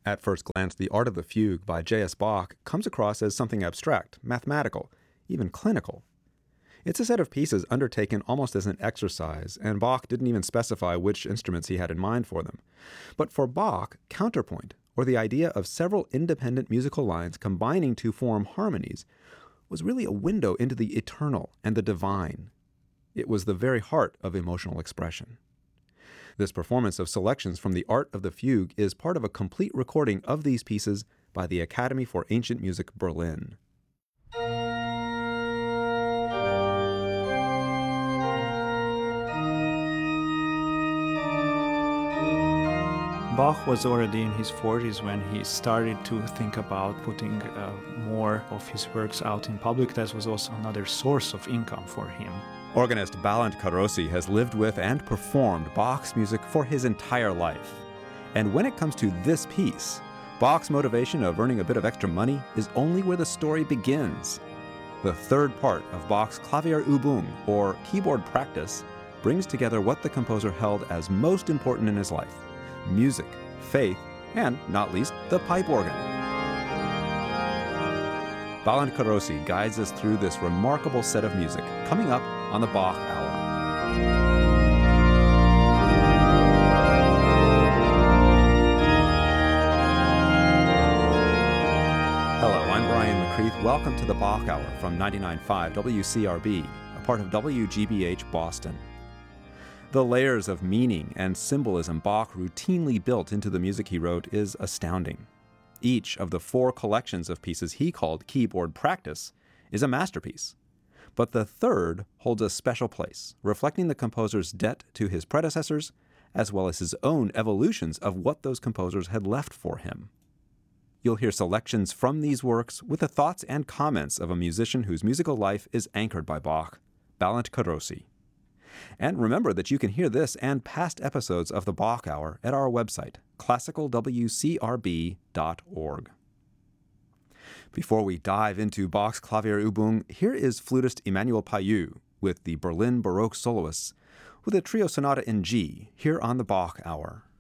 At first glance, the Art of the Fugue by J.S. Bach comes across as something abstract, mathematical, even clinical. It's a set of pieces undertaken almost as an exercise, and Bach didn't even specify which instruments he had in mind for them. But for Bach, counterpoint, or the idea of several independent musical lines combining to form harmonies, was really a window into the eternal and the divine. It was the very heart of emotional expression. This performance of selections from the Art of the Fugue is part of a complete recording of these pieces by the Academy for Ancient Music Berlin. Bach was already in his 40s when he started to think about putting more of his works out in public. That was also another source of income for him. Organist Balint Karossi has lived with and performed Bach's music for his entire life. And when it comes to this piece, Bach's motivation of earning a bit of extra money is only where the story begins. The third part of Bach's Klavierübung, or keyboard practice, brings together what the composer held as most important in his life: music, faith, and, not least, the pipe organ. Balint Karossi guides us through this remarkable set of music, coming up on the Bach Hour. Hello, I'm Brian McCreath. Welcome to the Bach Hour from 99.5 WCRB, a part of WGBH Boston. The layers of meaning and symbolism Bach routinely built into the music he wrote is astounding. Each of the 4 collections of pieces he called Keyboard Practice is a masterpiece. But the third holds a special place, reflecting the composer's debt to his predecessors, as well as his own evolutions of what those composers had left for him. You'll hear selections from these works with the thoughts and comments of a musician whose musical life is anchored by Bach, Balint Karossi. And remember that you can hear this and past episodes of the Bach Hour at our website, classicalwcrb.org. Before we dive into Bach's Klavierübung, here is flutist Emmanuel Payou with the Berlin Baroque soloists with a trio sonata in G here on the Bach Hour.